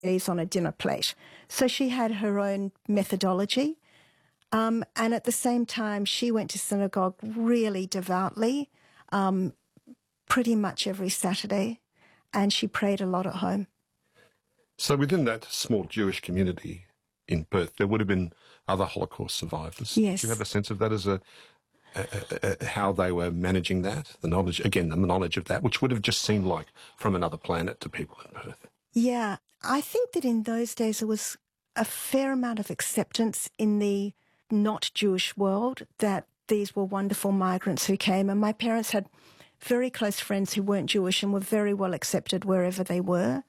is on a dinner plate. So she had her own methodology. And at the same time, she went to synagogue really devoutly, pretty much every Saturday, and she prayed a lot at home. So within that small Jewish community in Perth, there would have been other Holocaust survivors. Yes. Do you have a sense of that as how they were managing that? The knowledge of that, which would have just seemed like from another planet to people in Perth. Yeah, I think that in those days there was a fair amount of acceptance in the not Jewish world that these were wonderful migrants who came. And my parents had very close friends who weren't Jewish and were very well accepted wherever they were.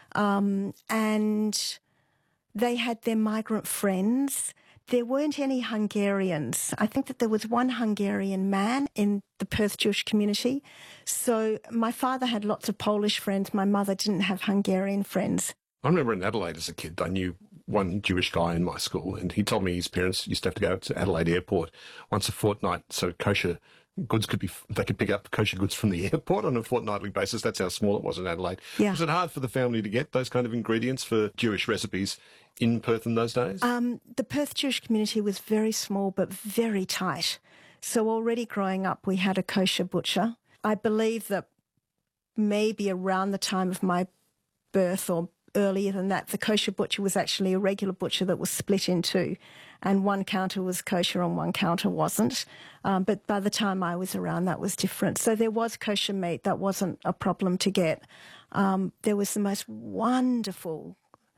And they had their migrant friends. There weren't any Hungarians. I think that there was one Hungarian man in the Perth Jewish community. So my father had lots of Polish friends. My mother didn't have Hungarian friends. I remember in Adelaide as a kid, I knew one Jewish guy in my school, and he told me his parents used to have to go to Adelaide Airport once a fortnight so kosher goods they could pick up kosher goods from the airport on a fortnightly basis. That's how small it was in Adelaide. Yeah. Was it hard for the family to get those kind of ingredients for Jewish recipes in Perth in those days? The Perth Jewish community was very small but very tight. So already growing up, we had a kosher butcher. I believe that maybe around the time of my birth or earlier than that, the kosher butcher was actually a regular butcher that was split in two, and one counter was kosher and one counter wasn't. But by the time I was around, that was different. So there was kosher meat. That wasn't a problem to get. There was the most wonderful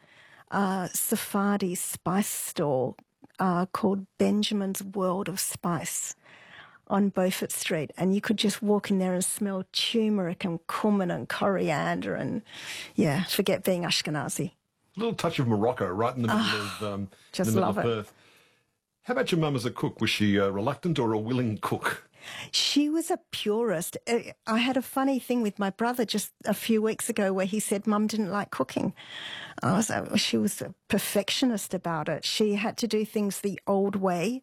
Sephardi spice store called Benjamin's World of Spice on Beaufort Street, and you could just walk in there and smell turmeric and cumin and coriander and, yeah, forget being Ashkenazi. A little touch of Morocco right in the middle of Perth. How about your mum as a cook? Was she a reluctant or a willing cook? She was a purist. I had a funny thing with my brother just a few weeks ago where he said Mum didn't like cooking. She was a perfectionist about it. She had to do things the old way.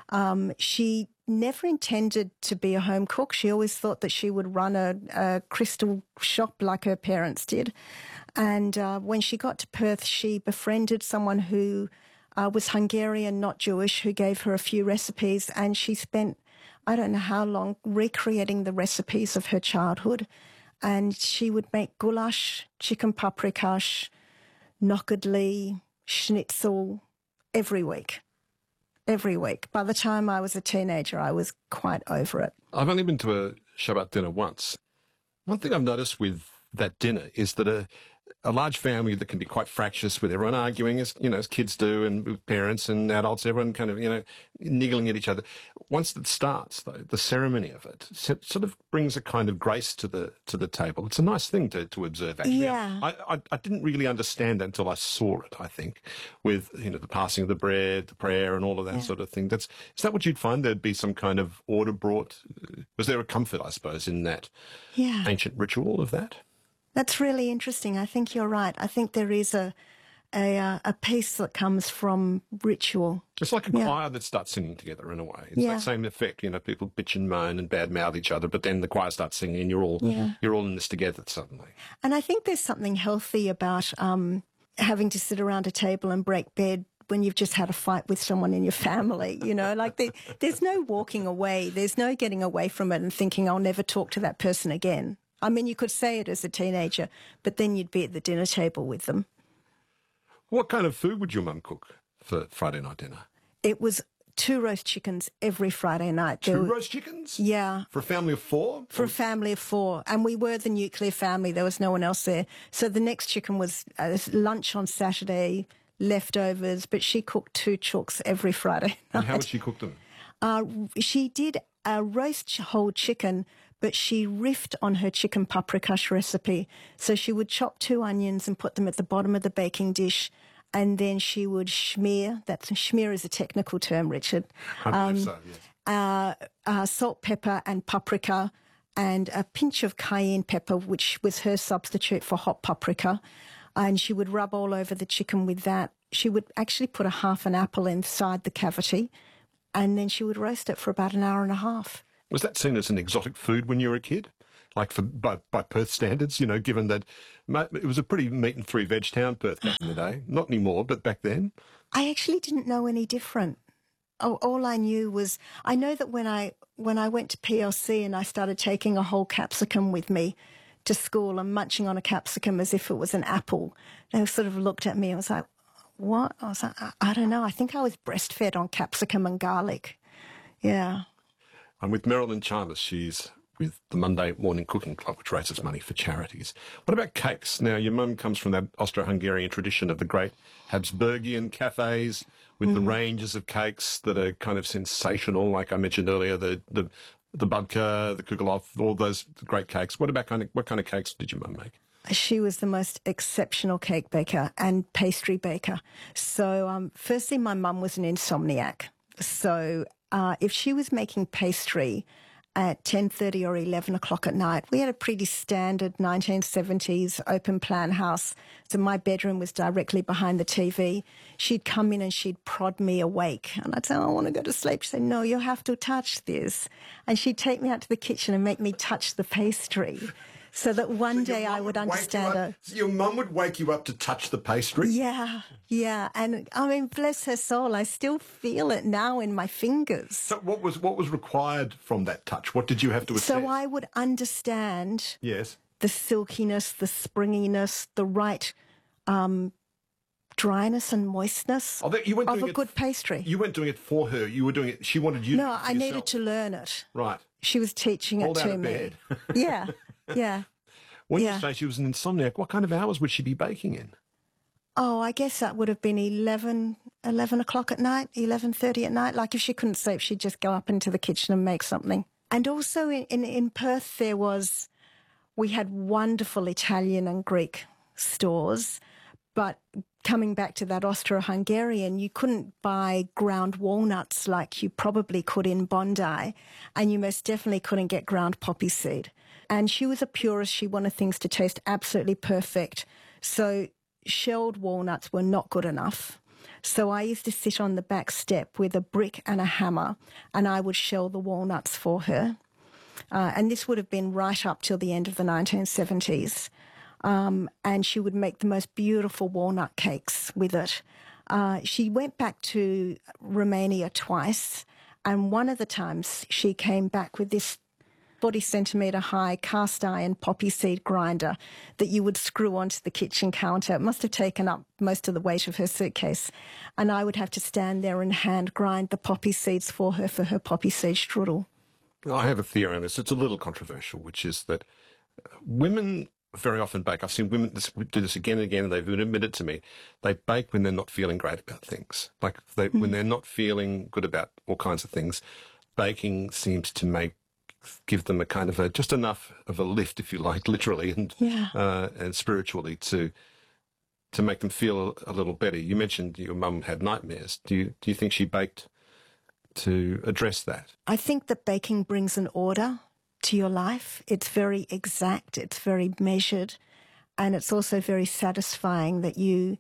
She never intended to be a home cook. She always thought that she would run a crystal shop like her parents did. And when she got to Perth, she befriended someone who was Hungarian, not Jewish, who gave her a few recipes. And she spent, I don't know how long, recreating the recipes of her childhood. And she would make goulash, chicken paprikash, nockadli, schnitzel every week. Every week. By the time I was a teenager, I was quite over it. I've only been to a Shabbat dinner once. One thing I've noticed with that dinner is that a large family that can be quite fractious with everyone arguing as kids do, and with parents and adults, everyone kind of, niggling at each other. Once it starts, though, the ceremony of it sort of brings a kind of grace to the table. It's a nice thing to observe, actually. Yeah. I didn't really understand that until I saw it, I think, with, the passing of the bread, the prayer and all of that sort of thing. Is that what you'd find? There'd be some kind of order brought? Was there a comfort, I suppose, in that ancient ritual of that? That's really interesting. I think you're right. I think there is a piece that comes from ritual. It's like a choir that starts singing together in a way. It's that same effect. People bitch and moan and badmouth each other, but then the choir starts singing and you're all in this together suddenly. And I think there's something healthy about having to sit around a table and break bread when you've just had a fight with someone in your family, there's no walking away. There's no getting away from it and thinking, I'll never talk to that person again. I mean, you could say it as a teenager, but then you'd be at the dinner table with them. What kind of food would your mum cook for Friday night dinner? It was 2 roast chickens every Friday night. 2 roast chickens? Yeah. For a family of 4? For a family of 4. And we were the nuclear family. There was no one else there. So the next chicken was lunch on Saturday, leftovers, but she cooked 2 chooks every Friday night. And how would she cook them? She did a roast whole chicken, but she riffed on her chicken paprikash recipe. So she would chop 2 onions and put them at the bottom of the baking dish, and then she would schmear. Schmear is a technical term, Richard. I believe so, yes. Salt, pepper and paprika, and a pinch of cayenne pepper, which was her substitute for hot paprika. And she would rub all over the chicken with that. She would actually put half an apple inside the cavity, and then she would roast it for about an hour and a half. Was that seen as an exotic food when you were a kid? like by Perth standards, you know, given that it was a pretty meat and three veg town, Perth, back in the day. Not anymore, but back then. I actually didn't know any different. All I knew was, I know that when I went to PLC and I started taking a whole capsicum with me to school and munching on a capsicum as if it was an apple, they sort of looked at me and was like, what? I was like, I don't know. I think I was breastfed on capsicum and garlic. Yeah. I'm with Marilyn Chalmers. She's with the Monday Morning Cooking Club, which raises money for charities. What about cakes? Now, your mum comes from that Austro-Hungarian tradition of the great Habsburgian cafes with the ranges of cakes that are kind of sensational, like I mentioned earlier, the Babka, the Kugelhof, all those great cakes. What kind of cakes did your mum make? She was the most exceptional cake baker and pastry baker. So firstly, my mum was an insomniac. So if she was making pastry at 10:30 or 11 o'clock at night, we had a pretty standard 1970s open plan house. So my bedroom was directly behind the TV. She'd come in and she'd prod me awake. And I'd say, I want to go to sleep. She'd say, no, you have to touch this. And she'd take me out to the kitchen and make me touch the pastry. So that one day I would understand her. So your mum would wake you up to touch the pastry? Yeah, yeah. And I mean, bless her soul, I still feel it now in my fingers. So what was required from that touch? What did you have to assess? So I would understand yes, the silkiness, the springiness, the right dryness and moistness of a good pastry. You weren't doing it for her. You were doing it. She wanted you. No, I needed to learn it. Right. She was teaching it to me. Bed. Yeah. Yeah. When you say she was an insomniac, what kind of hours would she be baking in? Oh, I guess that would have been 11 o'clock at night, 11:30 at night. Like if she couldn't sleep, she'd just go up into the kitchen and make something. And also in Perth, we had wonderful Italian and Greek stores. But coming back to that Austro-Hungarian, you couldn't buy ground walnuts like you probably could in Bondi, and you most definitely couldn't get ground poppy seed. And she was a purist. She wanted things to taste absolutely perfect. So shelled walnuts were not good enough. So I used to sit on the back step with a brick and a hammer, and I would shell the walnuts for her. And this would have been right up till the end of the 1970s. And she would make the most beautiful walnut cakes with it. She went back to Romania twice, and one of the times she came back with this 40-centimetre high cast iron poppy seed grinder that you would screw onto the kitchen counter. It must have taken up most of the weight of her suitcase. And I would have to stand there and hand grind the poppy seeds for her poppy seed strudel. I have a theory on this. It's a little controversial, which is that women very often bake. I've seen women do this again and again, and they've admitted to me. They bake when they're not feeling great about things. Like when they're not feeling good about all kinds of things, baking seems to give them a kind of just enough of a lift, if you like, literally and spiritually to make them feel a little better. You mentioned your mum had nightmares. Do you think she baked to address that? I think that baking brings an order to your life. It's very exact, it's very measured, and it's also very satisfying that you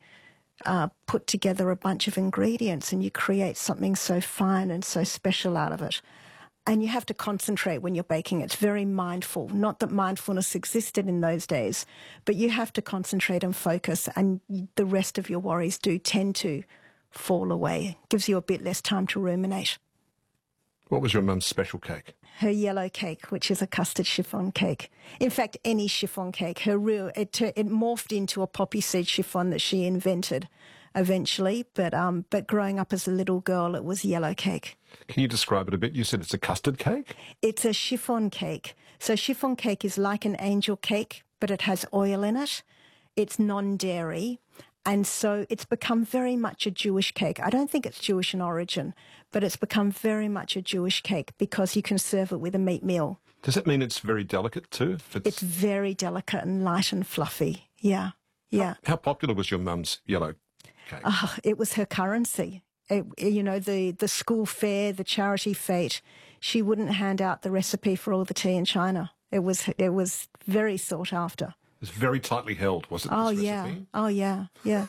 put together a bunch of ingredients and you create something so fine and so special out of it. And you have to concentrate when you're baking. It's very mindful. Not that mindfulness existed in those days, but you have to concentrate and focus, and the rest of your worries do tend to fall away. It gives you a bit less time to ruminate. What was your mum's special cake? Her yellow cake, which is a custard chiffon cake. In fact, any chiffon cake. It morphed into a poppy seed chiffon that she invented eventually, but growing up as a little girl, it was yellow cake. Can you describe it a bit? You said it's a custard cake? It's a chiffon cake. So chiffon cake is like an angel cake, but it has oil in it. It's non-dairy. And so it's become very much a Jewish cake. I don't think it's Jewish in origin, but it's become very much a Jewish cake because you can serve it with a meat meal. Does that mean it's very delicate too? It's very delicate and light and fluffy. Yeah, yeah. How popular was your mum's yellow cake? It was her currency. The school fair, the charity fete, she wouldn't hand out the recipe for all the tea in China. It was very sought after. It was very tightly held, was it? Oh, this yeah. recipe? Oh, yeah. Yeah.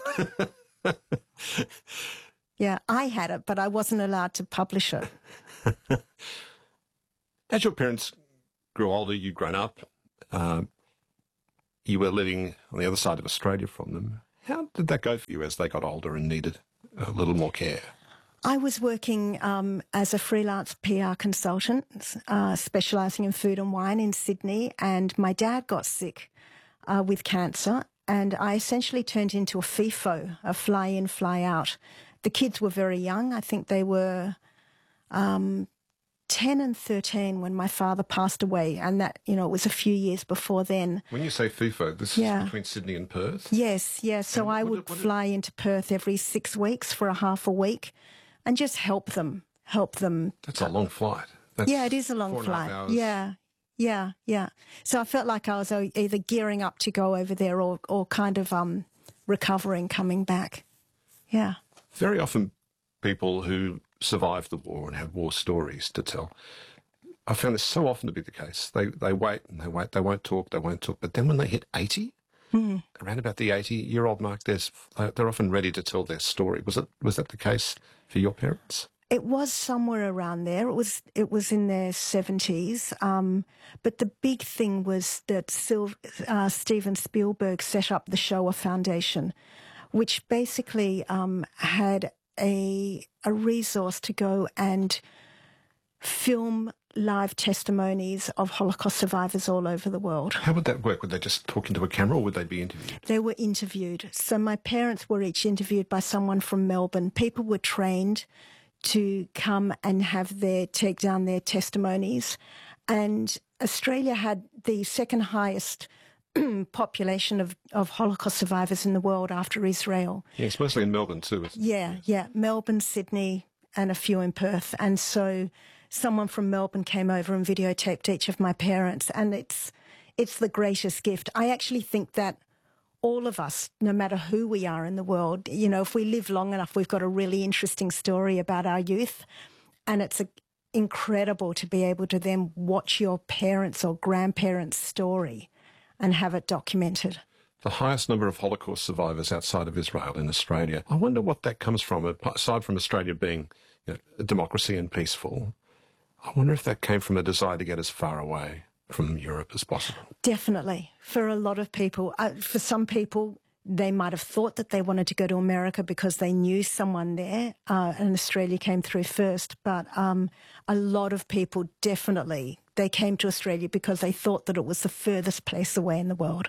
Yeah, I had it, but I wasn't allowed to publish it. As your parents grew older, you'd grown up, you were living on the other side of Australia from them. How did that go for you as they got older and needed a little more care? I was working as a freelance PR consultant, specialising in food and wine in Sydney, and my dad got sick with cancer, and I essentially turned into a FIFO, a fly-in, fly-out. The kids were very young. I think they were 10 and 13 when my father passed away, and that, you know, it was a few years before then. When you say FIFO, this is between Sydney and Perth? Yes, yes. So I would fly into Perth every 6 weeks for a half a week and just help them. That's a long flight. Yeah, it is a long flight. 4.5 hours. Yeah. So I felt like I was either gearing up to go over there or kind of recovering, coming back. Yeah. Very often people who survive the war and have war stories to tell, I found this so often to be the case. They wait and they wait. They won't talk. But then when they hit 80, around about the 80-year-old mark, they're often ready to tell their story. Was that the case for your parents? It was somewhere around there. It was in their 70s. But the big thing was that Steven Spielberg set up the Shoah Foundation, which basically had a resource to go and film live testimonies of Holocaust survivors all over the world. How would that work? Would they just talk into a camera or would they be interviewed? They were interviewed. So my parents were each interviewed by someone from Melbourne. People were trained to come and take down their testimonies. And Australia had the second highest population of Holocaust survivors in the world after Israel. Yeah, it's mostly in Melbourne too. Yeah. Melbourne, Sydney, and a few in Perth. And so someone from Melbourne came over and videotaped each of my parents, and it's the greatest gift. I actually think that all of us, no matter who we are in the world, you know, if we live long enough, we've got a really interesting story about our youth, and it's incredible to be able to then watch your parents' or grandparents' story and have it documented. The highest number of Holocaust survivors outside of Israel in Australia. I wonder what that comes from, aside from Australia being, you know, a democracy and peaceful. I wonder if that came from a desire to get as far away from Europe as possible. Definitely. For a lot of people. For some people, they might have thought that they wanted to go to America because they knew someone there, and Australia came through first. But a lot of people definitely, they came to Australia because they thought that it was the furthest place away in the world.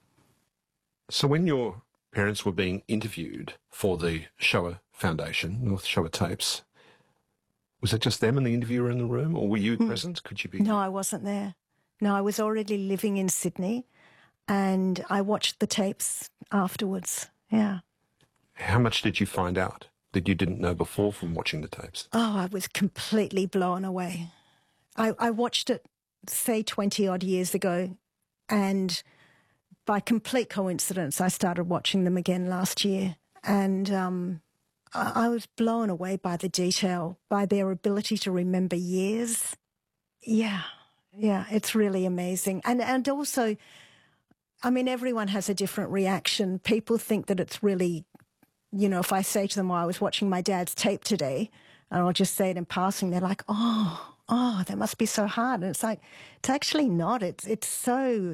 So when your parents were being interviewed for the Shoah Foundation, North Shoah Tapes, was it just them and the interviewer in the room, or were you present? Could you be? No, I wasn't there. No, I was already living in Sydney, and I watched the tapes afterwards. Yeah. How much did you find out that you didn't know before from watching the tapes? Oh, I was completely blown away. I watched it, say, 20-odd years ago, and by complete coincidence, I started watching them again last year, and I was blown away by the detail, by their ability to remember years. Yeah, it's really amazing. And also, I mean, everyone has a different reaction. People think that it's really, you know, if I say to them, well, I was watching my dad's tape today, and I'll just say it in passing, they're like, oh, that must be so hard. And it's like, it's actually not. It's so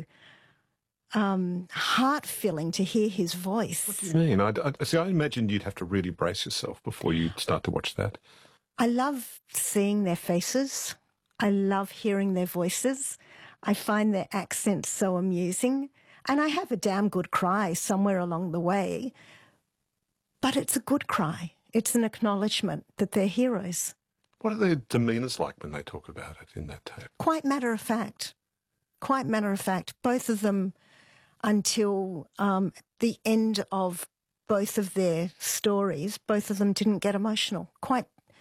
heart-filling to hear his voice. What do you mean? I imagined you'd have to really brace yourself before you start to watch that. I love seeing their faces. I love hearing their voices. I find their accents so amusing. And I have a damn good cry somewhere along the way. But it's a good cry. It's an acknowledgement that they're heroes. What are their demeanours like when they talk about it in that tape? Quite matter of fact. Quite matter of fact. Both of them, until the end of both of their stories, both of them didn't get emotional. Quite,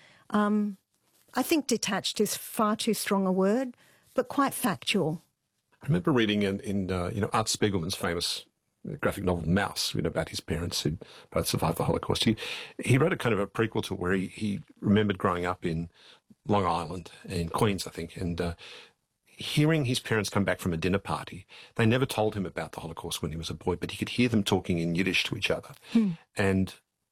I think detached is far too strong a word, but quite factual. I remember reading in Art Spiegelman's famous graphic novel Mouse, about his parents who both survived the Holocaust. He wrote a kind of a prequel to where he remembered growing up in Long Island, in Queens, I think, and hearing his parents come back from a dinner party. They never told him about the Holocaust when he was a boy, but he could hear them talking in Yiddish to each other. And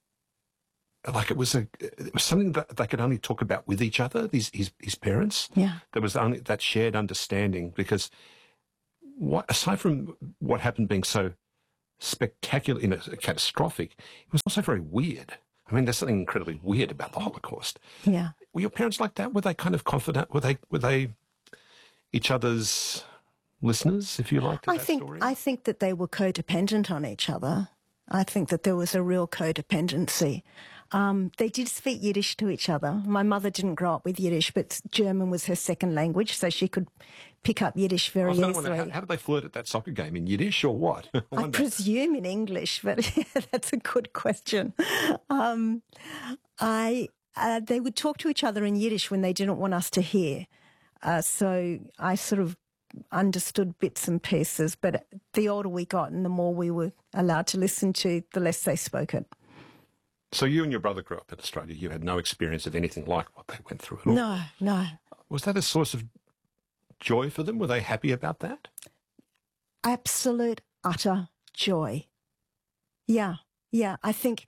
like it was something that they could only talk about with each other, his parents. Yeah. There was only that shared understanding, because what, aside from what happened being so spectacular, catastrophic, it was also very weird. I mean, there's something incredibly weird about the Holocaust. Yeah. Were your parents like that? Were they kind of confident? Were they each other's listeners, if you like, to that story? I think that they were codependent on each other. I think that there was a real codependency. They did speak Yiddish to each other. My mother didn't grow up with Yiddish, but German was her second language, so she could pick up Yiddish very easily. How did they flirt at that soccer game? In Yiddish or what? I presume in English, but yeah, that's a good question. They would talk to each other in Yiddish when they didn't want us to hear. So I sort of understood bits and pieces, but the older we got and the more we were allowed to listen to, the less they spoke it. So you and your brother grew up in Australia. You had no experience of anything like what they went through at all? No, no. Was that a source of joy for them? Were they happy about that? Absolute, utter joy. Yeah. I think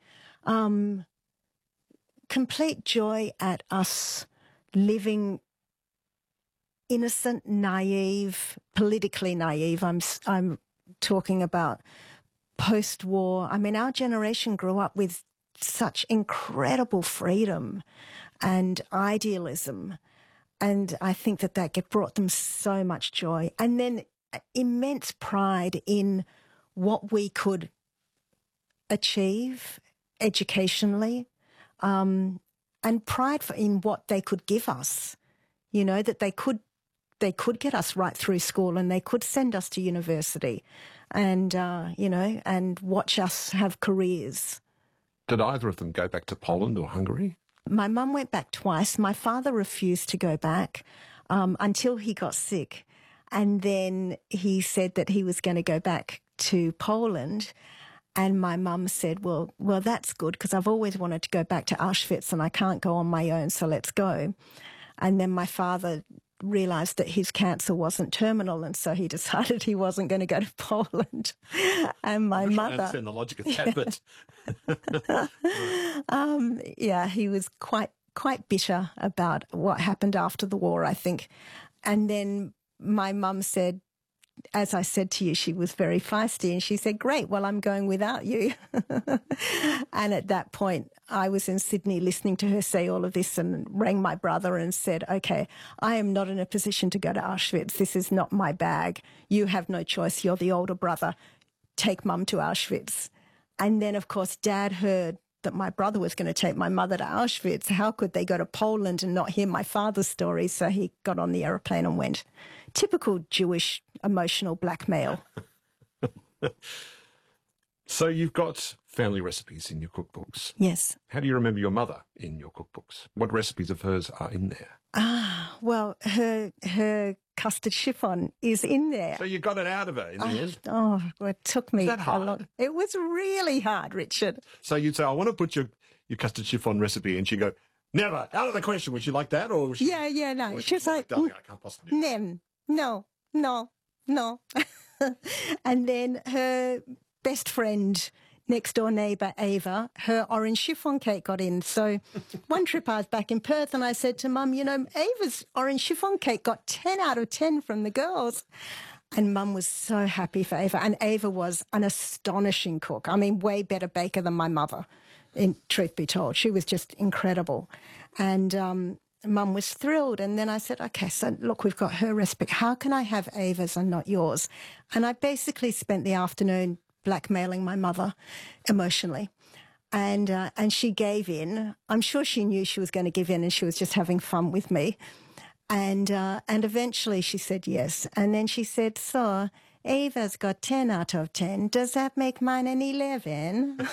complete joy at us living innocent, naive, politically naive. I'm talking about post-war. I mean, our generation grew up with such incredible freedom and idealism. And I think that brought them so much joy. And then immense pride in what we could achieve educationally, and pride in what they could give us. You know, that they could get us right through school and they could send us to university and, and watch us have careers. Did either of them go back to Poland or Hungary? My mum went back twice. My father refused to go back until he got sick. And then he said that he was going to go back to Poland. And my mum said, well, that's good because I've always wanted to go back to Auschwitz and I can't go on my own, so let's go. And then my father realised that his cancer wasn't terminal, and so he decided he wasn't going to go to Poland. And my mother... I understand the logic of that, but... he was quite bitter about what happened after the war, I think. And then my mum said, as I said to you, she was very feisty, and she said, great, well, I'm going without you. And at that point, I was in Sydney listening to her say all of this and rang my brother and said, okay, I am not in a position to go to Auschwitz. This is not my bag. You have no choice. You're the older brother. Take Mum to Auschwitz. And then, of course, Dad heard that my brother was going to take my mother to Auschwitz. How could they go to Poland and not hear my father's story? So he got on the aeroplane and went. Typical Jewish emotional blackmail. So you've got family recipes in your cookbooks. Yes. How do you remember your mother in your cookbooks? What recipes of hers are in there? Well, her custard chiffon is in there. So you got it out of her in the end? Oh, well, it took me a lot. Hard? It was really hard, Richard. So you'd say, I want to put your custard chiffon recipe, and she'd go, never, out of the question. Would you like that? Or was she, no. She was like, darling, I can't possibly do that. No. And then her best friend, next door neighbour, Ava, her orange chiffon cake got in. So one trip I was back in Perth and I said to Mum, Ava's orange chiffon cake got 10 out of 10 from the girls. And Mum was so happy for Ava. And Ava was an astonishing cook. I mean, way better baker than my mother, in truth be told. She was just incredible. And Mum was thrilled. And then I said, okay, so look, we've got her recipe. How can I have Ava's and not yours? And I basically spent the afternoon blackmailing my mother emotionally. And she gave in. I'm sure she knew she was going to give in and she was just having fun with me. And eventually she said yes. And then she said, so Ava's got 10 out of 10. Does that make mine an 11?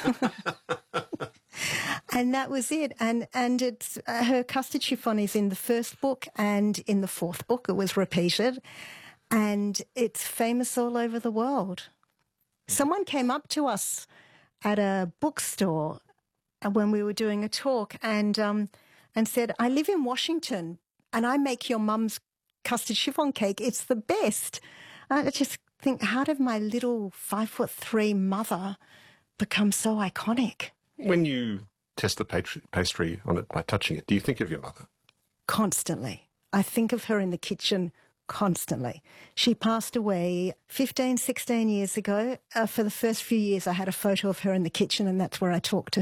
And that was it. And it's her custard chiffon is in the first book, and in the fourth book it was repeated. And it's famous all over the world. Someone came up to us at a bookstore when we were doing a talk and said, I live in Washington and I make your mum's custard chiffon cake. It's the best. And I just think, how did my little 5'3" mother become so iconic? When you test the pastry on it by touching it, do you think of your mother? Constantly. I think of her in the kitchen constantly. She passed away 15, 16 years ago. For the first few years, I had a photo of her in the kitchen, and that's where I talked to